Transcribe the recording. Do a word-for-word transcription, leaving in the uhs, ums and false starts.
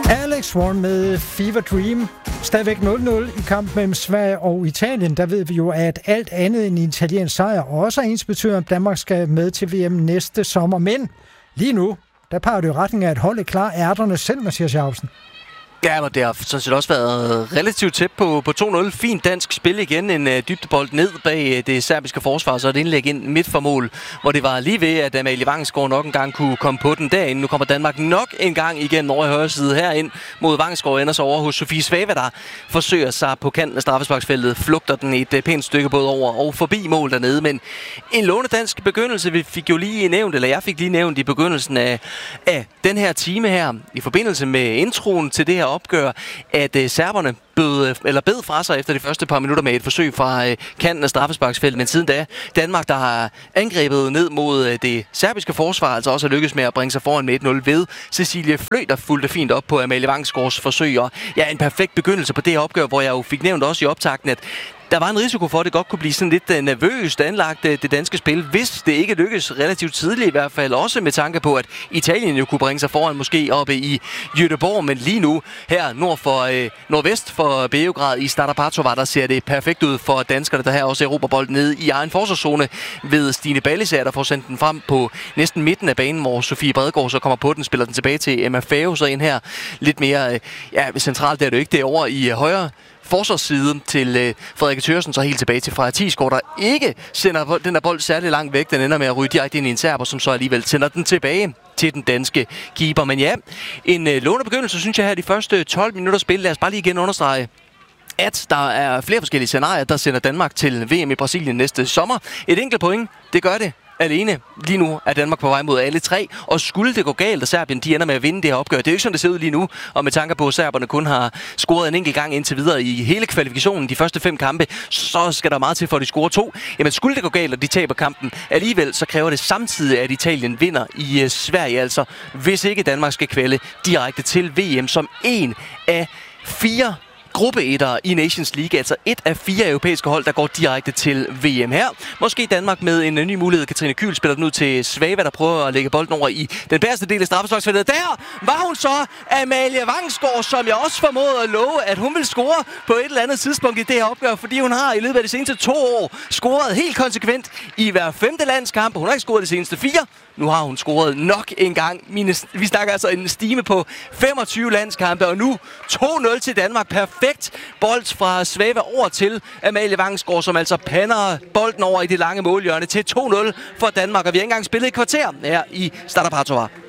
Alex Warren med Fever Dream. Stadigvæk nul nul i kampen mellem Sverige og Italien. Der ved vi jo, at alt andet end italiensk sejr også er ens betyder, at Danmark skal med til V M næste sommer. Men lige nu, der peger det jo retning af, at holdet klar ærterne selv, Mathias Jacobsen. Ja, men det har sådan set også været relativt tæt på, på to nul. Fint dansk spil igen. En uh, dybdebold ned bag uh, det serbiske forsvar, så et indlæg ind midt for mål, hvor det var lige ved, at Amalie Vangsgaard nok engang kunne komme på den derinde. Nu kommer Danmark nok en gang igen over i højre side herind mod Vangsgaard, ender så over hos Sofie Svava, der forsøger sig på kanten af straffesparksfeltet, flugter den et uh, pænt stykke både over og forbi mål dernede. Men en lånedansk begyndelse, vi fik jo lige nævnt, eller jeg fik lige nævnt i begyndelsen af, af den her time her, i forbindelse med introen til det her opgør, at øh, serberne bød, eller bed fra sig efter de første par minutter med et forsøg fra øh, kanten af straffesparksfeltet, men siden da Danmark, der har angrebet ned mod øh, det serbiske forsvar, altså også har lykkes med at bringe sig foran med et nul ved Cecilie Flø, der fulgte fint op på Amalie Vangsgaards forsøg, og ja, en perfekt begyndelse på det her opgør, hvor jeg jo fik nævnt også i optakten, at der var en risiko for, at det godt kunne blive sådan lidt uh, nervøst anlagt, uh, det danske spil, hvis det ikke lykkes relativt tidligt i hvert fald. Også med tanke på, at Italien jo kunne bringe sig foran måske oppe i Göteborg, men lige nu her nord for, uh, nordvest for Beograd i Stara Patovar, der ser det perfekt ud for danskerne, der her også erobrer bolden ned i egen forsvarszone ved Stine Ballisager, der får sendt den frem på næsten midten af banen, hvor Sofie Bredgaard så kommer på den, spiller den tilbage til Emma Fao, så ind her lidt mere uh, ja, centralt, der er det jo ikke, det er over i uh, højre forsvarssiden til øh, Frederikke Thørsen, så helt tilbage til Freja Thiesgaard, der ikke sender den der bold særlig langt væk. Den ender med at ryge direkte ind i en serber, som så alligevel sender den tilbage til den danske keeper. Men ja, en øh, lånebegyndelse, synes jeg her de første tolv minutter spil. Lad os bare lige igen understrege, at der er flere forskellige scenarier, der sender Danmark til V M i Brasilien næste sommer. Et enkelt point, det gør det alene. Lige nu er Danmark på vej mod alle tre, og skulle det gå galt, og Serbien de ender med at vinde det her opgør. Det er jo ikke sådan, det ser ud lige nu, og med tanke på, at serberne kun har scoret en enkelt gang indtil videre i hele kvalifikationen, de første fem kampe, så skal der meget til for, at de scorer to. Jamen, skulle det gå galt, og de taber kampen alligevel, så kræver det samtidig, at Italien vinder i uh, Sverige, altså hvis ikke Danmark skal kvalde direkte til V M som en af fire gruppeetter i Nations League, altså et af fire europæiske hold, der går direkte til V M her. Måske Danmark med en ny mulighed. Katrine Kyhl spiller den ud til Svava, der prøver at lægge bolden over i den bedste del af straffesparksfeltet. Der var hun så, Amalie Vangsgaard, som jeg også formåede at love, at hun vil score på et eller andet tidspunkt i det her opgør, fordi hun har i løbet af de seneste to år scoret helt konsekvent i hver femte landskamp. Hun har ikke scoret de seneste fire. Nu har hun scoret nok en gang. Mine, vi snakker altså en stime på femogtyve landskampe, og nu to nul til Danmark. Perfekt bold fra Svava over til Amalie Vangsgaard, som altså pander bolden over i det lange målhjørne til to nul for Danmark. Og vi har ikke engang spillet et kvarter her i Stara Patovar.